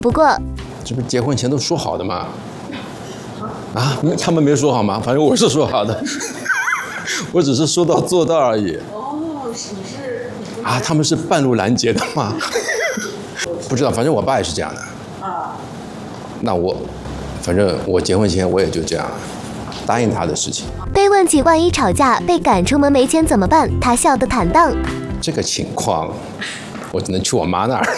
不过， 这不是结婚前都说好的吗？啊，他们没说好吗？反正我是说好的，我只是说到做到而已。 哦，你是啊，他们是半路拦截的吗？不知道，反正我爸也是这样的。 啊。 那反正我结婚前我也就这样答应他的事情。 被问起万一吵架被赶出门没钱怎么办，他笑得坦荡。 这个情况，我只能去我妈那儿。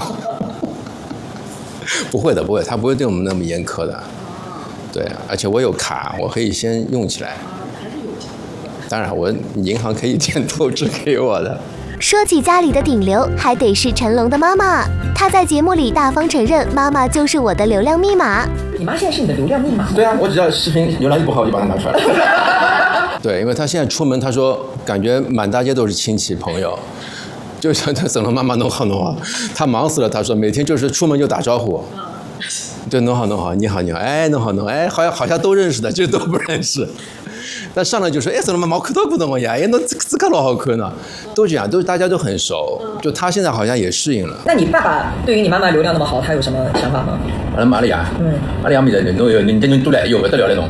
不会的，不会，他不会对我们那么严苛的。对，而且我有卡，我可以先用起来。当然，我银行可以点透支给我的。 说起家里的顶流，还得是成龙的妈妈。她在节目里大方承认，妈妈就是我的流量密码。 你妈现在是你的流量密码？ 对啊，我只要视频流量一不好，我就把它拿出来。 对，因为他现在出门，他说感觉满大街都是亲戚朋友，就想他整了妈妈弄好弄好，他忙死了。他说每天就是出门就打招呼，对，弄好弄好，你好你好，哎，弄好弄，哎，好像都认识的，就都不认识。但上来就说，哎，怎么毛看到不懂呀？哎，那这个老好看呢，都这样，大家都很熟。就他现在好像也适应了。 那你爸爸对于你妈妈流量那么好，他有什么想法吗？ 玛利亚，玛利亚没得人都有，你都来有不得了那种。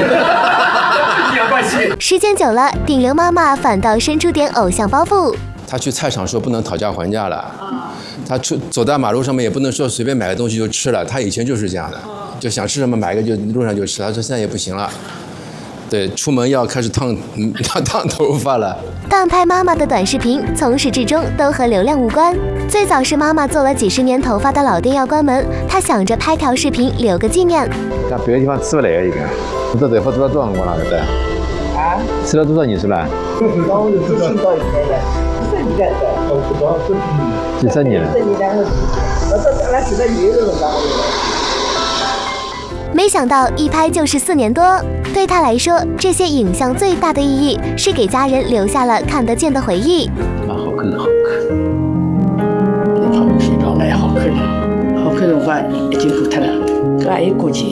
时间久了，顶流妈妈反倒生出点偶像包袱。 他去菜场说不能讨价还价了，他走在马路上面也不能说随便买个东西就吃了。他以前就是这样的，就想吃什么买个就路上就吃。他说现在也不行了。对，出门要开始烫头发了。 但拍妈妈的短视频，从始至终都和流量无关。最早是妈妈做了几10年头发的老店要关门，她想着拍条视频留个纪念。 在别的地方吃不来了，已经。不知道吃了多少辰光了，对。啊？吃了多少年数了？ 就是刚我就吃到一天了，10几年了，不到10几年。 几10年了？10 年了，我那现在也有了。 没想到一拍就是4年多，对他来说，这些影像最大的意义是给家人留下了看得见的回忆。 蛮好看的，好看。他们睡着了也好看的，好看的话已经够他了，这还有过节。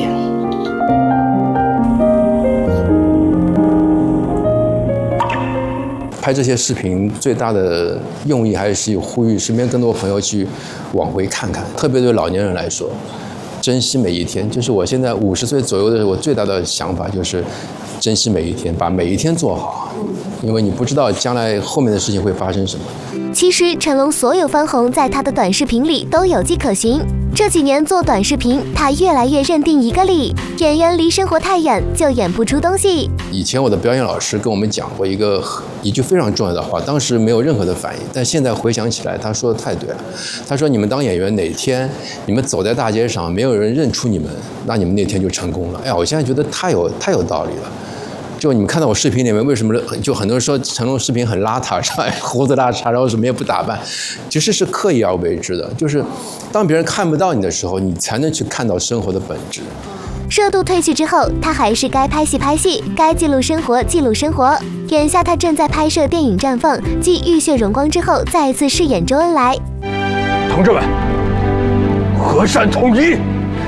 拍这些视频最大的用意还是呼吁身边更多朋友去往回看看，特别对老年人来说。珍惜每一天，就是我现在50岁左右的我最大的想法就是珍惜每一天，把每一天做好，因为你不知道将来后面的事情会发生什么。 其实成龙所有翻红在他的短视频里都有迹可循。这几年做短视频，他越来越认定一个理：演员离生活太远，就演不出东西。 以前我的表演老师跟我们讲过一句非常重要的话，当时没有任何的反应，但现在回想起来，他说的太对了。他说：“你们当演员哪天你们走在大街上，没有人认出你们，那你们那天就成功了。”哎呀，我现在觉得太有道理了。就你们看到我视频里面，为什么就很多人说成龙视频很邋遢，胡子拉碴，然后什么也不打扮，其实是刻意而为之的。就是当别人看不到你的时候，你才能去看到生活的本质。 热度褪去之后，他还是该拍戏拍戏，该记录生活记录生活。眼下他正在拍摄电影《绽放》，继《浴血荣光》之后，再一次饰演周恩来。 同志们，和善统一！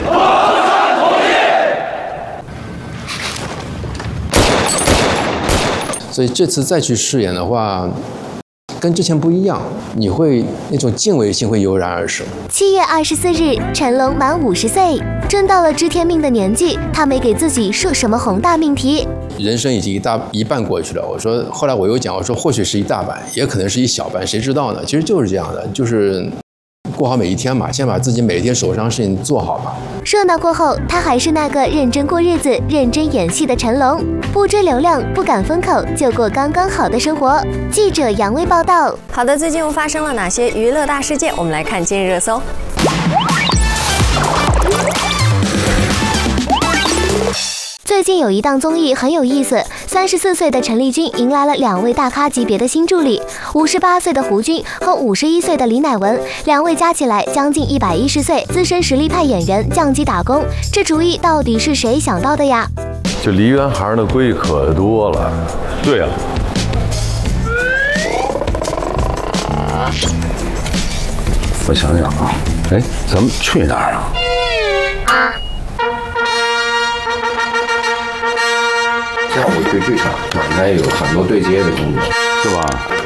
所以这次再去饰演的话，跟之前不一样，你会那种敬畏心会油然而生。 7月24日，成龙满50岁，真到了知天命的年纪，他没给自己设什么宏大命题。 人生已经一半过去了，我说后来我又讲，我说或许是一大半，也可能是一小半，谁知道呢？其实就是这样的，就是过好每一天嘛，先把自己每一天手上的事情做好吧。 热闹过后，他还是那个认真过日子、认真演戏的成龙，不追流量，不赶风口，就过刚刚好的生活。记者杨威报道。 好的，最近又发生了哪些娱乐大事件？我们来看今日热搜。 最近有一档综艺很有意思，34岁的陈丽君迎来了2位大咖级别的新助理，58岁的胡军和51岁的李乃文，2位加起来将近110岁，资深实力派演员降级打工，这主意到底是谁想到的呀？ 就梨园行的规矩可多了。对啊，我想想啊，哎，咱们去哪儿啊？ 跳舞对剧场应该有很多对接的工作， 是吧？